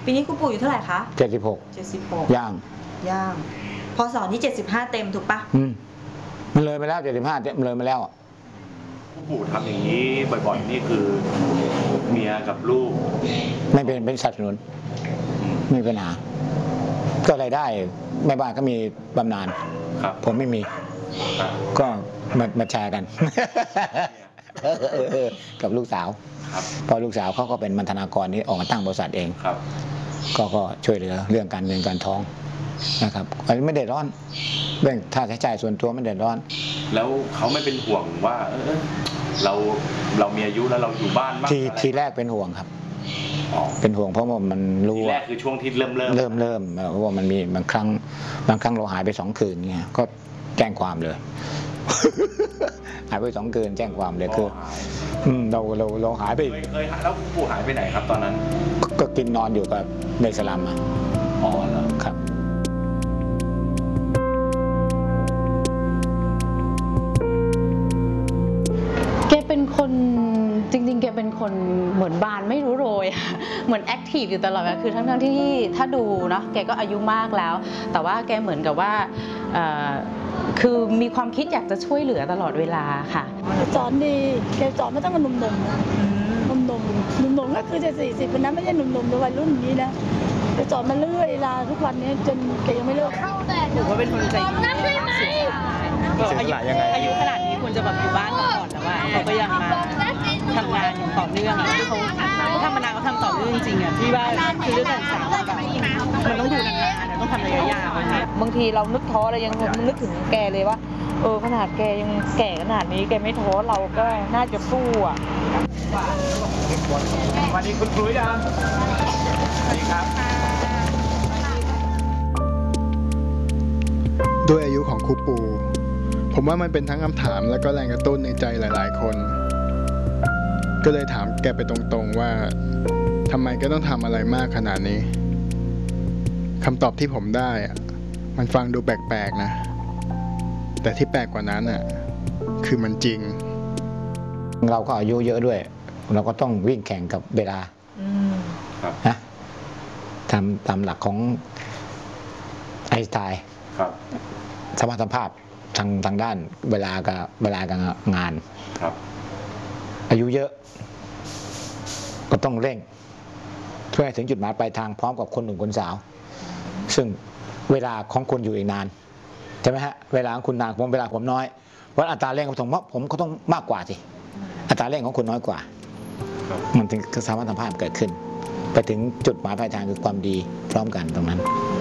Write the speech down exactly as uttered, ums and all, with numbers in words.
ปีนี้คุณปู่อยู่เท่าไหร่คะเจ็ดสิบหกเจ็ดสิบหกย่างย่างพศนี้เจ็ดสิบห้าเต็มถูกปะอืมมันเลยไปแล้วเจ็ดสิบห้ามันเลยมาแล้วคุณปู่ทำอย่างนี้บ่อยๆนี่คือเมียกับลูกไม่เป็นเป็นสัตว์สนุนไม่มีปัญหาก็รายได้แม่บ้านก็มีบำนาญผมไม่มีก็มามาแชร์กันกับลูกสาวพอลูกสาวเขาก็เป็นบรรณาธิการที่ออกมาตั้งบริษัทเองก็ก็ช่วยเหลือเรื่องการเงินการท้องนะครับอันนี้ไม่เดือดร้อนเรื่องค่าใช้จ่ายส่วนตัวไม่เดือดร้อนแล้วเขาไม่เป็นห่วงว่าเออเราเรามีอายุแล้วเราอยู่บ้านบ้างทีทีแรกเป็นห่วงครับเป็นห่วงเพราะว่ามันรู้ทีแรกคือช่วงที่เริ่มเริ่มเริ่มเริ่มเพราะว่ามันมีบางครั้งบางครั้งเราหายไปสองคืนเงี้ยก็แจ้งความเลยหายไปสองคืนแจ้งความเลยคือเราเราเราหายไปเคยหายแล้วปู่หายไปไหนครับตอนนั้นก็กินนอนอยู่กับในสลัมอ่ะอ๋อเหรอครับแกเป็นคนจริงๆแกเป็นคนเหมือนบานไม่รู้โรยเหมือนแอคทีฟอยู่ตลอดเวลาคือทั้งๆที่ถ้าดูเนาะแกก็อายุมากแล้วแต่ว่าแกเหมือนกับว่าคือมีความคิดอยากจะช่วยเหลือตลอดเวลาค่ะสอนดีแกสอนไม่ต้องกับหนุ่มๆนะหนุ่มๆหนุ่มๆก็คือจะสี่สิบวันนั้นไม่ใช่หนุ่มๆแต่วัยรุ่นนี้นะแกสอนมาเรื่อยลาทุกวันนี้จนแกยังไม่เลิกหนูก็เป็นคนใจดีอายุอายุขนาดนี้ควรจะแบบอยู่บ้านก่อนแล้วว่าเขาก็ยังมาทำงานอย่างต่อเนื่องอ่ะที่เขาทำมานานเขาทำต่อเนื่องจริงๆอ่ะที่ว่าคือเรื่องการศึกษามันต้องดูนานๆต้องทำระยะยาวบางทีเรานึกท้อเรายังนึกถึงแกเลยว่าเออขนาดแกยังแก่ขนาดนี้แกไม่ท้อเราก็น่าจะสู้อ่ะวันนี้คุณครูยังสวัสดีครับด้วยอายุของครูปูผมว่ามันเป็นทั้งคำถามและก็แรงกระตุ้นในใจหลายๆคนก็เลยถามแกไปตรงๆว่าทำไมก็ต้องทำอะไรมากขนาดนี้คำตอบที่ผมได้มันฟังดูแปลกๆนะแต่ที่แปลกกว่านั้นอ่ะคือมันจริงเราก็อายุเยอะด้วยเราก็ต้องวิ่งแข่งกับเวลานะตามตามหลักของไอน์สไตน์สมรรถภาพทางทางด้านเวลากับเวลากับงานอายุเยอะก็ต้องเร่งเพื่อให้ถึงจุดหมายปลายทางพร้อมกับคนหนุ่มคนสาวซึ่งเวลาของคุณอยู่อีกนานใช่ไหมฮะเวลาของคุณนานผมเวลาผมน้อยเพราะอัตราเร่งของผมผมก็ต้องมากกว่าสิอัตราเร่งของคุณน้อยกว่ามันถึงสมรรถภาพเกิดขึ้นไปถึงจุดหมายปลายทางคือความดีพร้อมกันตรงนั้น